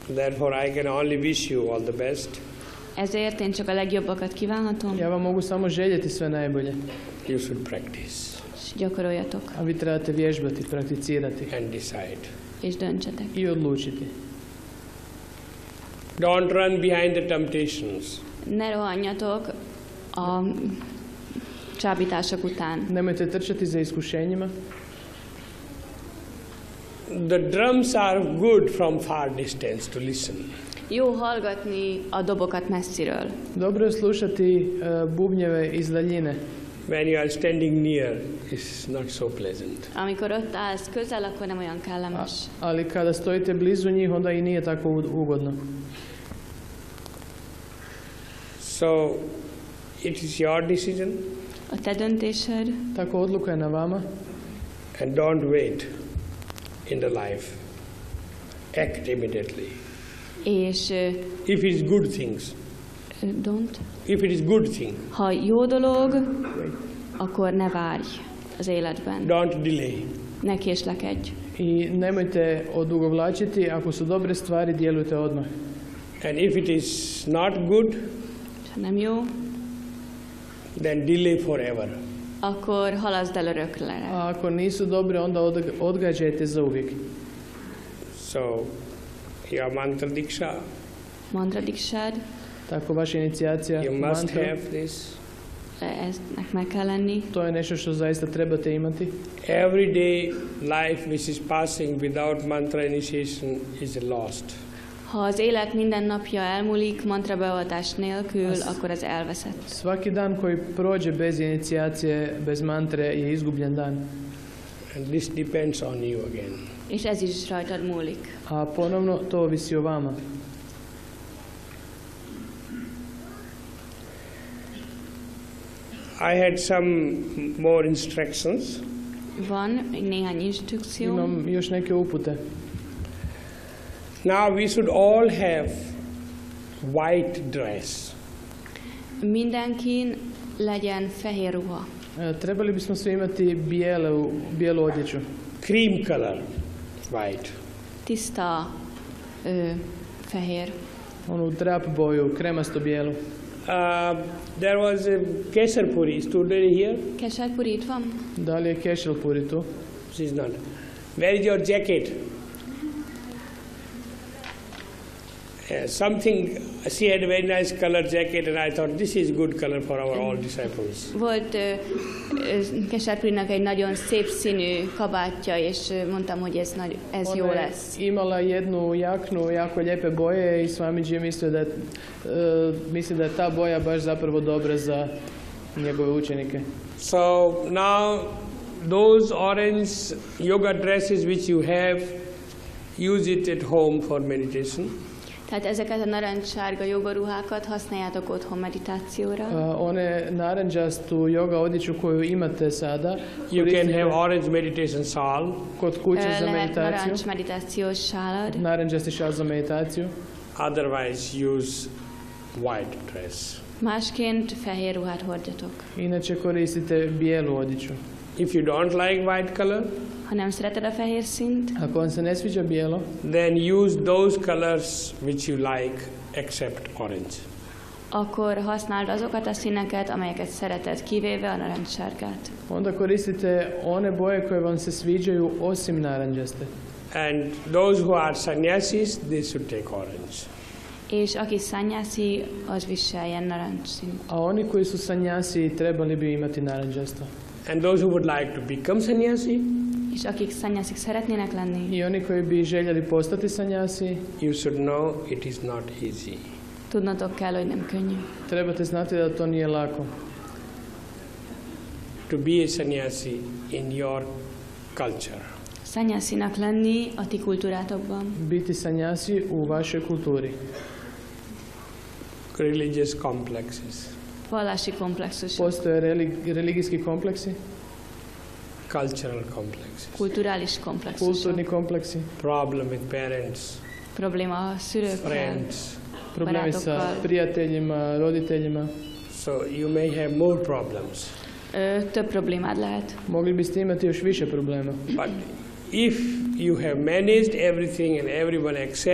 Therefore I can only wish you all the best. Ezért én csak a legjobbakat kívánhatom. Ja vam mogu samo željeti sve najbolje. You should practice. És gyakoroljatok. A vi trebate vježbati, prakticirati. And decide. És döntsetek. I odlučiti. Don't run behind the temptations. Ne rohanjatok a csábítások után. Nemojte trčati za iskušenjima. The drums are good from far distance to listen. Jó hallgatni a dobokat messziről. Dobro je slušati bubnjeve iz daljine. When you are standing near, it's not so pleasant. Amikor ott állsz közel, akkor nem olyan kellemes. Ali kada stojite blizu njih, onda i nije tako ugodno. So, it is your decision. A te döntésed. Tako odluka je na vama. And don't wait in the life. Act immediately. És if it is good things. Don't. If it is good thing. Ha jó dolog, akkor ne várj az életben. Don't delay. Ne késlekedj. I nemojte odugovlačiti, ako su dobre stvari, djelujte odmah. And if it is not good, ha nem jó, then delay forever. Akkor halaszd el örökre. A ako nisu dobre, onda odgađajte za uvijek. So, your mantra diksha. Mantra dikshad. Tako vaša inicijacija you must mantra. have this. Eznek meg kell lenni. To je nešto što zaista trebate imati. Everyday life which is passing without mantra initiation is lost. Ha az élet minden napja elmúlik mantra beavatás nélkül, akkor az elveszett. Svaki dan koji prođe bez inicijacije, bez mantre, je izgubljen dan. And this depends on you again. És ez is rajtad múlik. A ponovno to ovisi o vama. I had some more instructions. Van még néhány instrukció. Imam još neke upute. Now we should all have white dress. Mindenkin legyen fehér ruha. Trebali bismo svi imati bijelu odjeću. Cream color, white. Tiszta fehér. Onu drap boju, kremasto bijelu. There was a kesar puri. Is today here? Kesar puri itt van? Da li je kešel puri tu? She's not. Where is your jacket? Something, she had a very nice color jacket and I thought this is good color for our all disciples. Volt Kesar Purinak egy nagyon szép színű kabátja, és mondtam, hogy ez jó lesz. Imala jednu jaknu, jako lijepe boje i Swamiji misli da je ta boja baš zapravo dobra za njegove učenike. So now those orange yoga dresses which you have, use it at home for meditation. Tehát ezeket a narancssárga jogaruhákat használjátok otthon meditációra. One narančastu yoga odjeću koju imate sada, you can have orange meditation shawl. Kod kuće za lehet meditaciju. narancs meditációs sálad. Narančasti šal za meditaciju. Otherwise use white dress. Másként fehér ruhát hordjatok. Inače koristite bijelu odjeću. If you don't like white color, ha nem szereted a fehér színt, ako vam se ne sviđa bijelo, then use those colors which you like except orange. Akkor használd azokat a színeket, amelyeket szereted, kivéve a narancssárgát. Onda koristite one boje koje vam se sviđaju osim narančaste. And those who are sannyasis, they should take orange. És aki sannyasi, az viseljen narancsszínt. A oni koji su sannyasi trebali bi imati narančasto. And those who would like to become sannyasi, és akik sannyasik szeretnének lenni, i oni koji bi željeli postati sannyasi, you should know it is not easy. Tudnotok kell, hogy nem könnyű. Trebate znati da to nije lako. To be a sannyasi in your culture. Sannyasinak lenni a ti kultúrátokban. Biti sannyasi u vašoj kulturi. Religious complexes. Vallási komplexusok. Postoje religijski kompleksi. Cultural complexes. Kulturális komplexusok. Kulturni kompleksi. Problem with parents. Probléma a szülőkkel. Friends. Problemi sa prijateljima, roditeljima. So you may have more problems. Több problémád lehet. Mogli biste imati još više problema. But if you have managed everything and everyone accepts